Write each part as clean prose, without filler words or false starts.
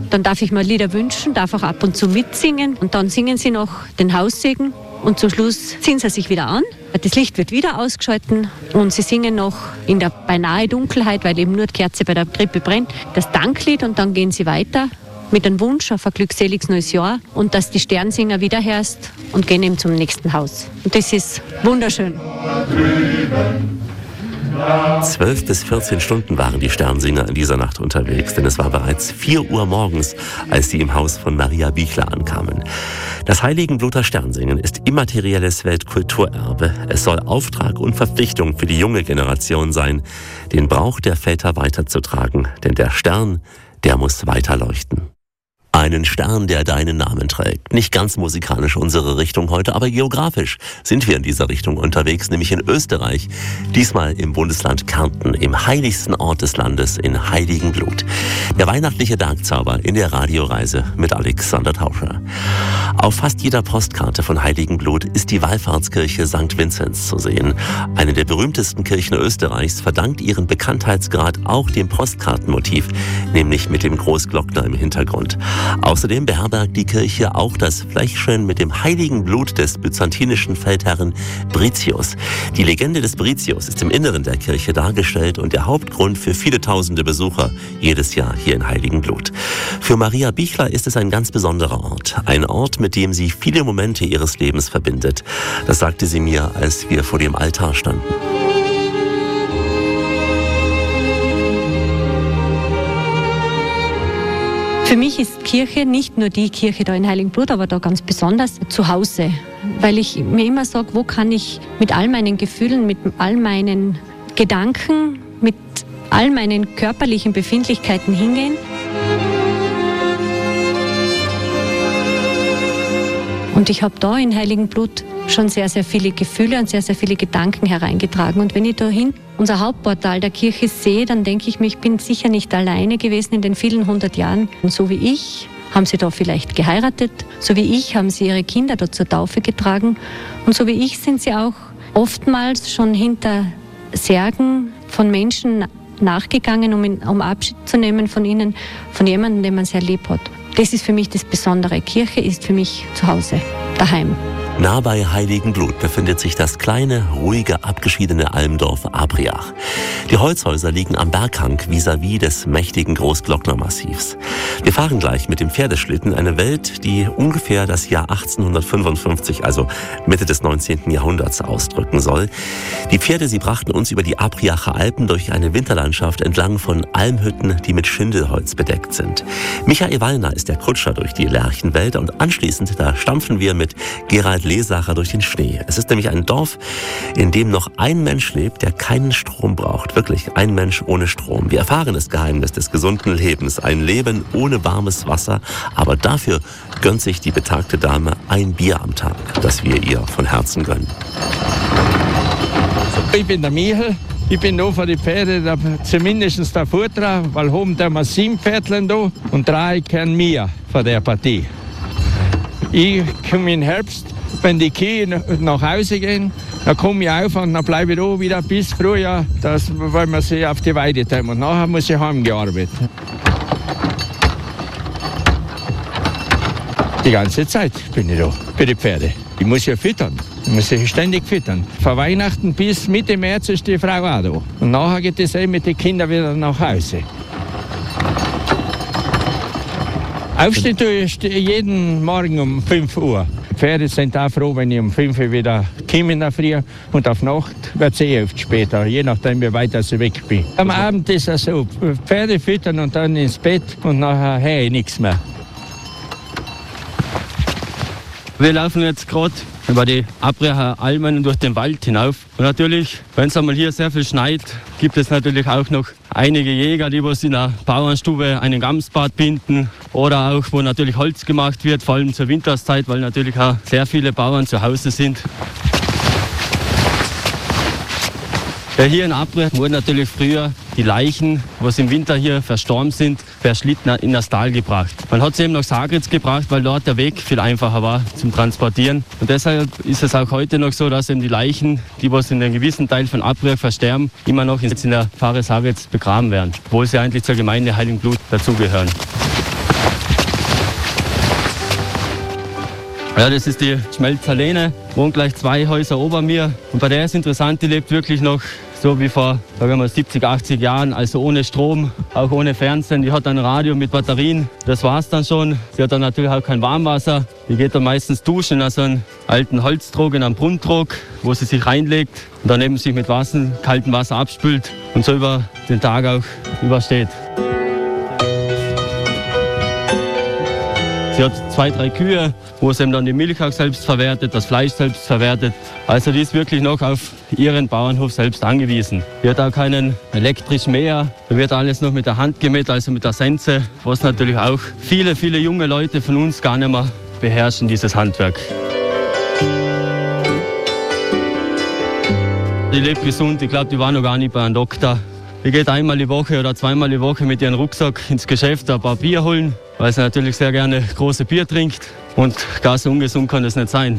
Dann darf ich mir Lieder wünschen, darf auch ab und zu mitsingen. Und dann singen sie noch den Haussegen. Und zum Schluss ziehen sie sich wieder an. Das Licht wird wieder ausgeschalten und sie singen noch in der beinahe Dunkelheit, weil eben nur die Kerze bei der Krippe brennt, das Danklied und dann gehen sie weiter mit einem Wunsch auf ein glückseliges neues Jahr und dass die Sternsinger wiederhörst und gehen eben zum nächsten Haus. Und das ist wunderschön. 12 bis 14 Stunden waren die Sternsinger in dieser Nacht unterwegs, denn es war bereits 4 Uhr morgens, als sie im Haus von Maria Bichler ankamen. Das Heiligenbluter Sternsingen ist immaterielles Weltkulturerbe. Es soll Auftrag und Verpflichtung für die junge Generation sein, den Brauch der Väter weiterzutragen, denn der Stern, der muss weiter leuchten. Einen Stern, der deinen Namen trägt. Nicht ganz musikalisch unsere Richtung heute, aber geografisch sind wir in dieser Richtung unterwegs, nämlich in Österreich. Diesmal im Bundesland Kärnten, im heiligsten Ort des Landes, in Heiligenblut. Der weihnachtliche Bergzauber in der Radioreise mit Alexander Tauscher. Auf fast jeder Postkarte von Heiligenblut ist die Wallfahrtskirche St. Vinzenz zu sehen. Eine der berühmtesten Kirchen Österreichs verdankt ihren Bekanntheitsgrad auch dem Postkartenmotiv, nämlich mit dem Großglockner im Hintergrund. Außerdem beherbergt die Kirche auch das Fläschchen mit dem heiligen Blut des byzantinischen Feldherren Britius. Die Legende des Britius ist im Inneren der Kirche dargestellt und der Hauptgrund für viele tausende Besucher jedes Jahr hier in Heiligenblut. Für Maria Bichler ist es ein ganz besonderer Ort. Ein Ort, mit dem sie viele Momente ihres Lebens verbindet. Das sagte sie mir, als wir vor dem Altar standen. Für mich ist Kirche nicht nur die Kirche da in Heiligenblut, aber da ganz besonders zu Hause. Weil ich mir immer sage, wo kann ich mit all meinen Gefühlen, mit all meinen Gedanken, mit all meinen körperlichen Befindlichkeiten hingehen. Und ich habe da in Heiligenblut schon sehr, sehr viele Gefühle und sehr, sehr viele Gedanken hereingetragen. Und wenn ich da hin unser Hauptportal der Kirche sehe, dann denke ich mir, ich bin sicher nicht alleine gewesen in den vielen 100 Jahren. Und so wie ich haben sie da vielleicht geheiratet, so wie ich haben sie ihre Kinder da zur Taufe getragen. Und so wie ich sind sie auch oftmals schon hinter Särgen von Menschen nachgegangen, um Abschied zu nehmen von ihnen, von jemandem, den man sehr lieb hat. Das ist für mich das Besondere. Kirche ist für mich zu Hause, daheim. Nah bei Heiligenblut befindet sich das kleine, ruhige, abgeschiedene Almdorf Abriach. Die Holzhäuser liegen am Berghang vis-à-vis des mächtigen Großglocknermassivs. Wir fahren gleich mit dem Pferdeschlitten eine Welt, die ungefähr das Jahr 1855, also Mitte des 19. Jahrhunderts, ausdrücken soll. Die Pferde, sie brachten uns über die Abriacher Alpen durch eine Winterlandschaft entlang von Almhütten, die mit Schindelholz bedeckt sind. Michael Wallner ist der Kutscher durch die Lerchenwälder und anschließend, da stampfen wir mit Gerald Lesacher durch den Schnee. Es ist nämlich ein Dorf, in dem noch ein Mensch lebt, der keinen Strom braucht. Wirklich, ein Mensch ohne Strom. Wir erfahren das Geheimnis des gesunden Lebens. Ein Leben ohne warmes Wasser. Aber dafür gönnt sich die betagte Dame ein Bier am Tag, das wir ihr von Herzen gönnen. Ich bin der Michel. Ich bin da für die Pferde zumindest der Vortrag, weil oben haben wir 7 Pferdchen da und 3 kennen wir von der Partie. Ich komme im Herbst, wenn die Kühe nach Hause gehen, dann komme ich auf und dann bleibe ich da wieder bis Frühjahr, weil wir sie auf die Weide tun. Und nachher muss ich heimgearbeitet. Die ganze Zeit bin ich da für die Pferde. Ich muss ja füttern. Ich muss sie ständig füttern. Von Weihnachten bis Mitte März ist die Frau auch da. Und nachher geht es mit den Kindern wieder nach Hause. Aufstehen tue ich jeden Morgen um 5 Uhr. Die Pferde sind auch froh, wenn ich um 5 Uhr wieder komme in der Früh. Und auf Nacht wird es oft später, je nachdem, wie weit ich weg bin. Am Abend ist es so, Pferde füttern und dann ins Bett und nachher höre ich nichts mehr. Wir laufen jetzt gerade über die Abriacher Almen durch den Wald hinauf. Und natürlich, wenn es einmal hier sehr viel schneit, gibt es natürlich auch noch einige Jäger, die was in der Bauernstube einen Gamsbart binden oder auch, wo natürlich Holz gemacht wird, vor allem zur Winterszeit, weil natürlich auch sehr viele Bauern zu Hause sind. Ja, hier in Abriach wurden natürlich früher die Leichen, was im Winter hier verstorben sind, per Schlitten in das Tal gebracht. Man hat sie eben nach Sagritz gebracht, weil dort der Weg viel einfacher war zum Transportieren. Und deshalb ist es auch heute noch so, dass eben die Leichen, die was in einem gewissen Teil von Abriach versterben, immer noch in der Pfarre Sagritz begraben werden, obwohl sie eigentlich zur Gemeinde Heiligenblut dazugehören. Ja, das ist die Schmelzerlene, wohnt gleich 2 Häuser ober mir. Und bei der ist interessant, die lebt wirklich noch so wie vor, sagen wir, 70, 80 Jahren, also ohne Strom, auch ohne Fernsehen. Die hat ein Radio mit Batterien, das war's dann schon. Sie hat dann natürlich auch kein Warmwasser. Die geht dann meistens duschen in so einen alten Holztrog, in einen Brunnentrog, wo sie sich reinlegt und dann eben sich mit kaltem Wasser abspült und so über den Tag auch übersteht. Sie hat 2, 3 Kühe, wo sie eben dann die Milch auch selbst verwertet, das Fleisch selbst verwertet. Also die ist wirklich noch auf ihren Bauernhof selbst angewiesen. Die hat auch keinen elektrischen Mäher. Da wird alles noch mit der Hand gemäht, also mit der Sense, was natürlich auch viele, viele junge Leute von uns gar nicht mehr beherrschen, dieses Handwerk. Die lebt gesund, ich glaube, die war noch gar nicht bei einem Doktor. Die geht einmal die Woche oder zweimal die Woche mit ihrem Rucksack ins Geschäft ein paar Bier holen, weil sie natürlich sehr gerne große Bier trinkt. Und gar so ungesund kann das nicht sein.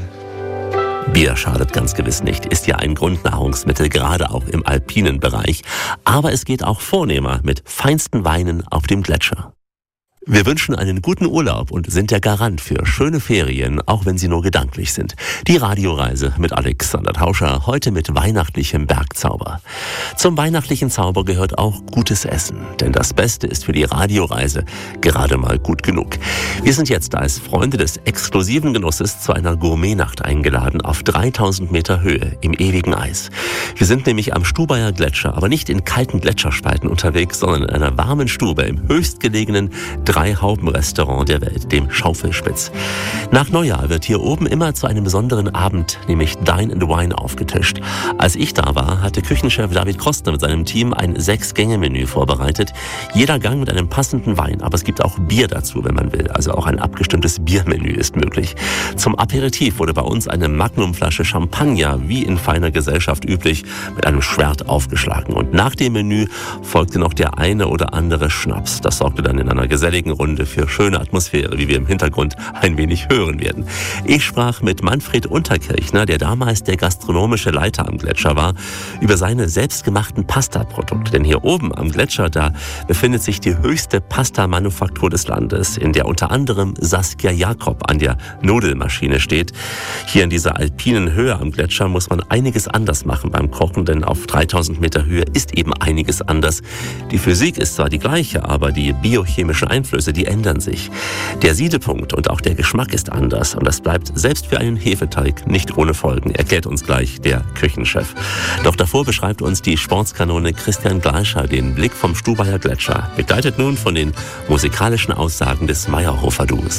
Bier schadet ganz gewiss nicht, ist ja ein Grundnahrungsmittel, gerade auch im alpinen Bereich. Aber es geht auch vornehmer mit feinsten Weinen auf dem Gletscher. Wir wünschen einen guten Urlaub und sind der Garant für schöne Ferien, auch wenn sie nur gedanklich sind. Die Radioreise mit Alexander Tauscher, heute mit weihnachtlichem Bergzauber. Zum weihnachtlichen Zauber gehört auch gutes Essen, denn das Beste ist für die Radioreise gerade mal gut genug. Wir sind jetzt als Freunde des exklusiven Genusses zu einer Gourmetnacht eingeladen auf 3000 Meter Höhe im ewigen Eis. Wir sind nämlich am Stubaier Gletscher, aber nicht in kalten Gletscherspalten unterwegs, sondern in einer warmen Stube im höchstgelegenen 3-Hauben-Restaurant der Welt, dem Schaufelspitz. Nach Neujahr wird hier oben immer zu einem besonderen Abend, nämlich Dine and Wine, aufgetischt. Als ich da war, hatte Küchenchef David Kostner mit seinem Team ein 6-Gänge-Menü vorbereitet. Jeder Gang mit einem passenden Wein, aber es gibt auch Bier dazu, wenn man will. Also auch ein abgestimmtes Biermenü ist möglich. Zum Aperitif wurde bei uns eine Magnumflasche Champagner, wie in feiner Gesellschaft üblich, mit einem Schwert aufgeschlagen. Und nach dem Menü folgte noch der eine oder andere Schnaps. Das sorgte dann in einer geselligen Runde für schöne Atmosphäre, wie wir im Hintergrund ein wenig hören werden. Ich sprach mit Manfred Unterkirchner, der damals der gastronomische Leiter am Gletscher war, über seine selbstgemachten Pasta-Produkte. Denn hier oben am Gletscher, da befindet sich die höchste Pasta-Manufaktur des Landes, in der unter anderem Saskia Jakob an der Nudelmaschine steht. Hier in dieser alpinen Höhe am Gletscher muss man einiges anders machen beim Kochen, denn auf 3000 Meter Höhe ist eben einiges anders. Die Physik ist zwar die gleiche, aber die biochemischen Einflüsse, die ändern sich. Der Siedepunkt und auch der Geschmack ist anders und das bleibt selbst für einen Hefeteig nicht ohne Folgen, erklärt uns gleich der Küchenchef. Doch davor beschreibt uns die Sportskanone Christian Gleischer den Blick vom Stubaier Gletscher, begleitet nun von den musikalischen Aussagen des Meyerhofer Duos.